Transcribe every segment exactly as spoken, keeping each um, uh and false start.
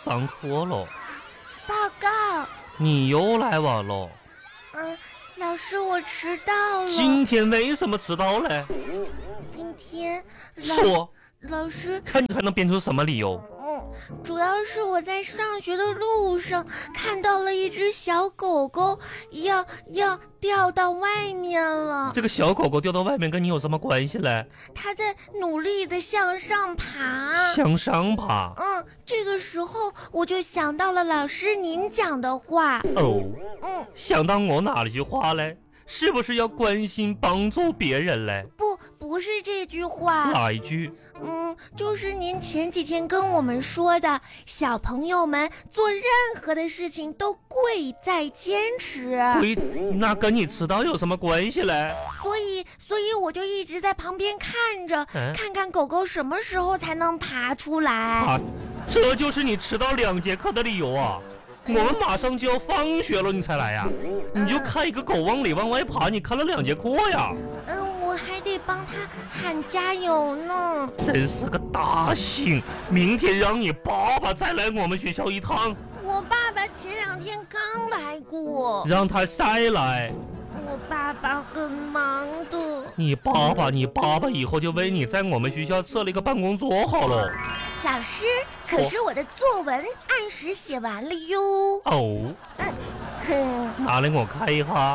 上课了。 报告。 你又来晚了。 嗯，老师，我迟到了。 今天为什么迟到嘞？ 今天说。 老师， 看你还能编出什么理由？ 嗯，主要是我在上学的路上看到了一只小狗狗要要掉到外面了。 这个小狗狗掉到外面跟你有什么关系嘞？ 它在努力的向上爬。 向上爬？ 嗯，这个时候我就想到了老师您讲的话。 哦， 嗯， 想到我哪一句话嘞？是不是要关心帮助别人嘞？ 不，不是这句话。 哪一句？ 嗯，就是您前几天跟我们说的，小朋友们做任何的事情都贵在坚持。 贵，那跟你迟到有什么关系嘞？ 所以，所以我就一直在旁边看着，嗯、看看狗狗什么时候才能爬出来。 啊，这就是你迟到两节课的理由啊！我们马上就要放学了，你才来呀？你就看一个狗往里往外爬，你看了两节课呀？ 嗯，我还得帮他喊加油呢。 真是个大幸！明天让你爸爸再来我们学校一趟。 我爸爸前两天刚来过。 让他再来。 我爸爸很忙的。 你爸爸，你爸爸以后就为你在我们学校设了一个办公桌好了。 老师，可是我的作文按时写完了哟。 哦， 嗯，哼， 拿来我看一下。啊，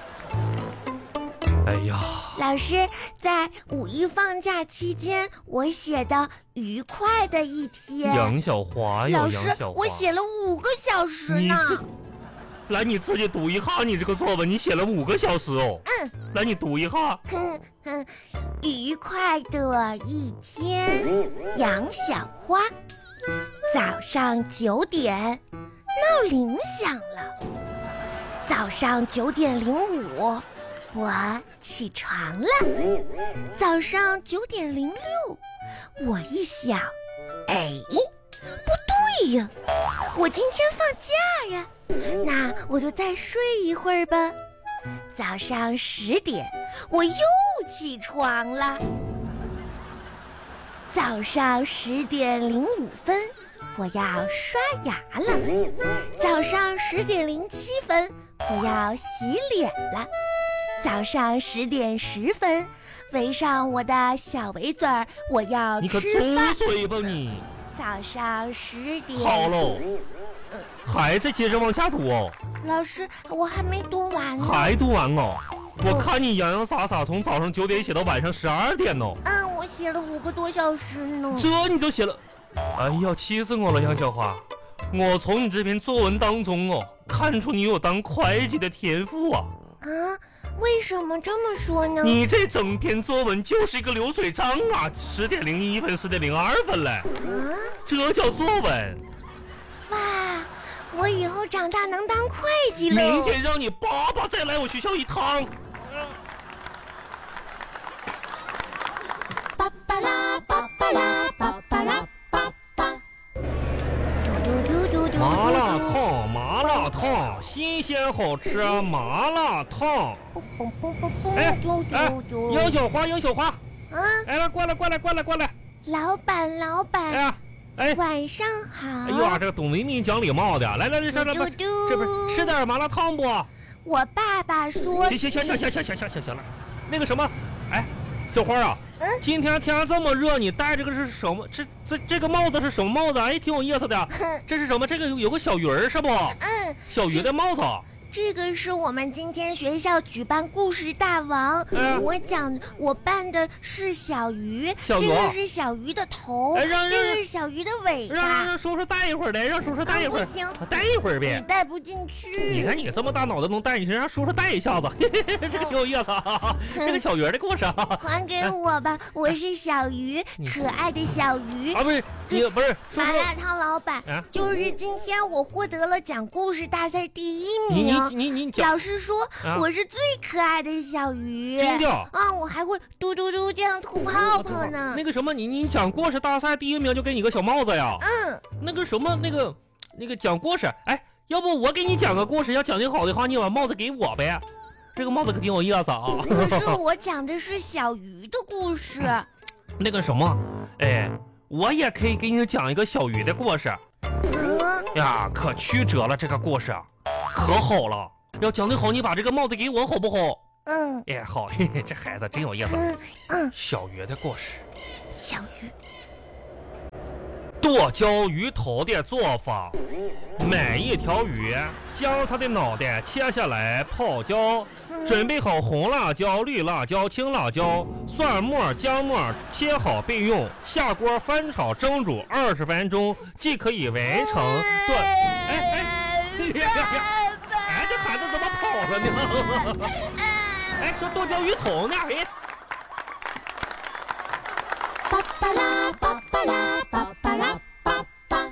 哎呀， 老师，在五一放假期间，我写的愉快的一天。 杨小华哟， 老师， 杨小华， 我写了五个小时呢。 你这，来你自己读一下你这个作文，你写了五个小时哦。 嗯， 来你读一下。 哼哼。愉快的一天，杨小花。早上九点，闹铃响了。早上九点零五，我起床了。早上九点零六，我一想，哎，不对呀，我今天放假呀，那我就再睡一会儿吧。早上十点，我又起床了。早上十点零五分，我要刷牙了。早上十点零七分，我要洗脸了。早上十点十分，围上我的小围嘴儿，我要吃饭。 你可住嘴吧你！ 早上十点。 好喽，嗯，还在接着往下读哦。 老师，我还没读完呢。 还读完哦？我看你洋洋洒洒从早上九点写到晚上十二点哦。 嗯，我写了五个多小时呢。 这你都写了？哎呀，气死我了，杨小花！我从你这篇作文当中哦，看出你有当会计的天赋啊。 啊？为什么这么说呢？ 你这整篇作文就是一个流水账啊，十点零一分，十点零二分嘞。啊？这叫作文？ 哇！我以后长大能当会计了。 明天让你爸爸再来我学校一趟。 巴巴拉巴巴拉巴巴拉巴巴。嘟嘟嘟嘟嘟。 麻辣烫，麻辣烫，新鲜好吃，麻辣烫。哎哎，杨小花，杨小花。 啊！ 哎，来过来过来过来过来。 老板，老板。 哎呀。哎， 晚上好！ 哎呀，这个董明明讲礼貌的，来来来，这这不这不是吃点麻辣烫不？ 我爸爸说。 行行行行行行行行行行了，那个什么，哎，小花啊， 嗯， 今天天这么热，你戴这个是什么？这这这个帽子是什么帽子？哎，挺有意思的。这是什么？这个有个小鱼儿是不？ 嗯， 小鱼的帽子。 这个是我们今天学校举办故事大王，嗯、我讲我扮的是小鱼， 小鱼这个是小鱼的头， 哎、让这个是小鱼的尾巴。 让让让叔叔带一会儿来，让叔叔带一会儿。 啊、不行， 带一会儿呗。 你带不进去。 你看你这么大脑袋能带进去，让叔叔带一下子，嘿嘿嘿，这个挺有意思啊。这个小鱼的故事啊， 还给我吧，我是小鱼，可爱的小鱼啊，不是你不是麻辣烫老板，啊、就是今天我获得了讲故事大赛第一名。 你你你你讲。 老师说、啊、我是最可爱的小鱼， 真的啊！我还会嘟嘟嘟这样吐泡泡呢。 那个什么，你你讲故事大赛第一名就给你个小帽子呀？ 嗯。 那个什么，那个那个讲故事，哎，要不我给你讲个故事，要讲得好的话，你把帽子给我呗。这个帽子可挺有意思啊。 可是我讲的是小鱼的故事。 那个什么，哎，我也可以给你讲一个小鱼的故事。 嗯。 嗯呀，可曲折了，这个故事啊，可好了。要讲得好，你把这个帽子给我好不好？ 嗯哎，好，嘿嘿，这孩子真有意思。 嗯嗯， 小鱼的故事， 小鱼， 剁椒鱼头的做法：买一条鱼，将它的脑袋切下来泡椒，准备好红辣椒、绿辣椒、青辣椒、蒜末、姜末，切好备用。下锅翻炒蒸煮二十分钟，即可以完成剁。哎哎呀呀呀！哎，这孩子怎么跑了呢？哎，说剁椒鱼头呢？哎。 巴巴拉巴巴拉巴巴拉巴巴。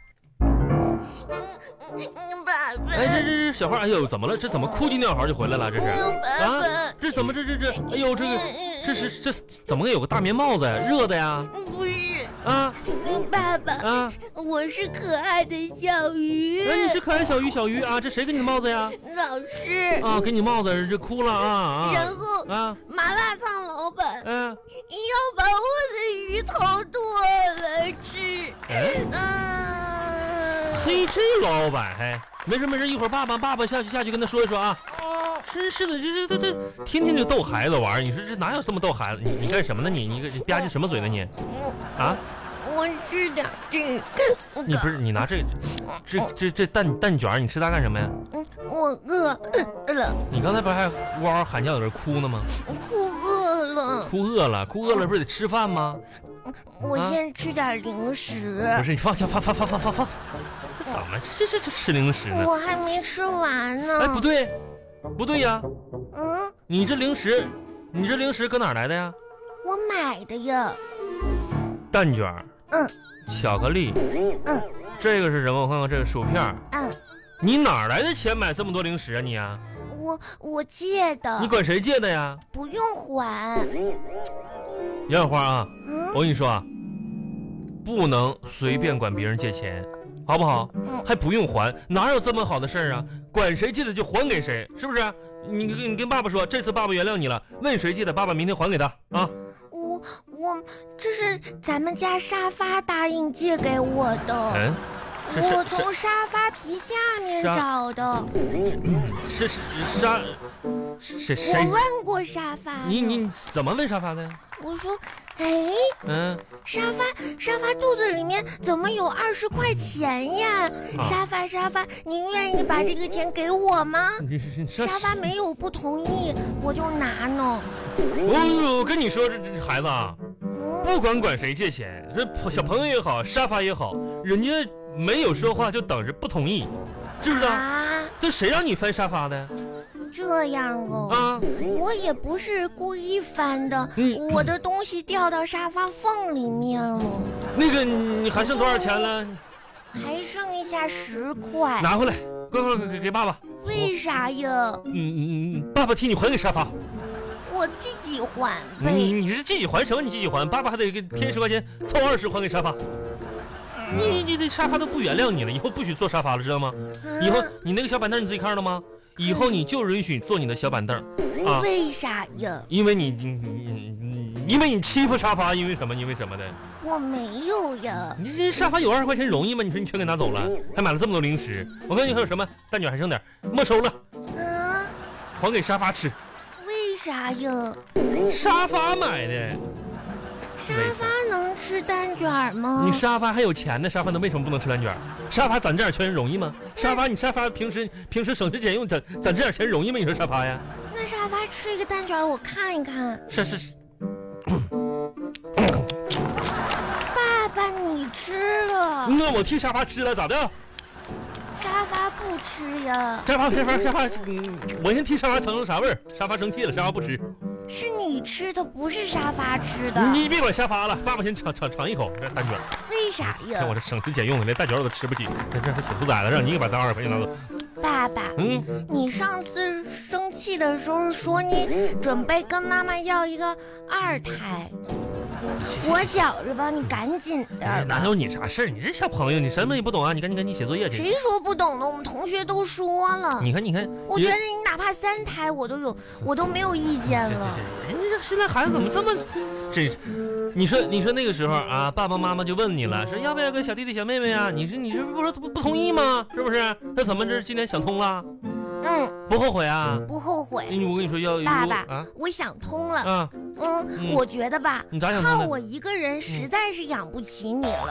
嗯，爸爸。 哎，这这这小孩，哎呦，怎么了？这怎么哭唧尿嚎就回来了？这是啊？这怎么这这这？哎呦，这个这是这怎么有个大棉帽子呀？热的呀？ 不是啊？ 爸爸啊？ 我是可爱的小鱼。 哎，你是可爱小鱼小鱼啊？这谁给你的帽子呀？ 老师啊，给你帽子，这哭了啊啊！ 然后啊， 麻辣烫老板嗯、 要把我的鱼头剁了吃。 哎， 嗯， 嘿，这老板还没事没事，一会儿爸爸爸爸下去下去跟他说一说啊。真是的，这这这这天天就逗孩子玩，你说这哪有这么逗孩子？你你干什么呢？你你你吧唧什么嘴呢你？啊？ 我吃点这个。 你不是你拿这这这这蛋蛋卷，你吃它干什么呀？ 嗯，我饿了。 你刚才不是还嗷嗷喊叫有人哭呢吗？ 哭饿了。 哭饿了，哭饿了不是得吃饭吗？ 我先吃点零食。 不是你放下放放放放放放，怎么这这这吃零食呢？ 我还没吃完呢。 哎，不对，不对呀！ 嗯， 你这零食，你这零食搁哪儿来的呀？ 我买的呀。 蛋卷， 嗯， 巧克力， 嗯， 这个是什么？我看看，这个薯片。 嗯， 你哪儿来的钱买这么多零食啊你啊？ 我我借的。 你管谁借的呀？ 不用还。 杨小花啊， 嗯， 我跟你说啊，不能随便管别人借钱，好不好？ 嗯， 还不用还，哪有这么好的事儿啊？管谁借的就还给谁，是不是？你你跟爸爸说，这次爸爸原谅你了，问谁借的，爸爸明天还给他啊。 我我这是咱们家沙发答应借给我的。 嗯，是我是从沙发皮下面沙找的。 是是沙是谁谁？ 我问过沙发。 你你怎么问沙发的？ 我说，哎， 嗯， 沙发沙发肚子里面怎么有二十块钱呀？ 啊沙发沙发，您愿意把这个钱给我吗？ 你是是沙发没有不同意，我就拿呢。 我我跟你说，这这孩子啊， 嗯， 不管管谁借钱，这小朋友也好，沙发也好，人家没有说话就等着不同意，知不知道？ 啊， 这谁让你翻沙发的这样哦。 啊？ 我也不是故意翻的， 嗯我的东西掉到沙发缝里面了， 那个你还剩多少钱了？ 还剩下十块。 拿回来，快快给给给爸爸。 为啥呀？ 嗯嗯嗯，爸爸替你还给沙发。 我自己还你呗。 你是自己还什么？你自己还，爸爸还得给添十块钱，凑二十还给沙发。你你这沙发都不原谅你了，以后不许坐沙发了，知道吗？ 嗯以后你那个小板凳你自己看了吗？以后你就允许坐你的小板凳啊， 为啥呀？ 因为你你你你因为你欺负沙发，因为什么？因为什么的？ 我没有呀。 你这沙发有二十块钱容易吗？你说你全给拿走了，还买了这么多零食。我跟你说有什么蛋卷还剩点，没收了， 啊？ 还给沙发吃。 为啥呀？ 沙发买的， 沙发能吃蛋卷吗？ 你沙发还有钱呢，沙发能为什么不能吃蛋卷？沙发攒这点钱容易吗？沙发你沙发平时平时省吃俭用攒攒这点钱容易吗？你说沙发呀？ 那沙发吃一个蛋卷，我看一看。 是是是， 爸爸，你吃了， 那我替沙发吃了咋的？ 沙发不吃呀？ 沙发沙发沙发，嗯，我先替沙发尝尝啥味儿。沙发生气了，沙发不吃。 是你吃的，不是沙发吃的。 你别管沙发了，爸爸先尝尝尝一口这蛋卷。 为啥呀看我？这省吃俭用的，连蛋卷我都吃不起。这这小兔崽子，让你给把当二十块钱拿走。 爸爸， 嗯， 你上次生气的时候说你准备跟妈妈要一个二胎，我觉着吧，你赶紧点儿吧。 哪有你啥事儿？你这小朋友，你什么也不懂啊！你赶紧赶紧写作业去。 谁说不懂的？我们同学都说了。 你看，你看， 我觉得你哪怕三胎，我都有，我都没有意见这这了。 这，人家这现在孩子怎么这么真是？你说你说那个时候啊，爸爸妈妈就问你了，说要不要跟小弟弟小妹妹啊？你说你这不说不不同意吗？是不是？那怎么这今天想通了？ 嗯， 不后悔啊？ 不后悔。 哎我跟你说要爸爸， 啊， 我想通了。 啊， 嗯， 嗯我觉得吧， 你咋想通的靠我一个人实在是养不起你了。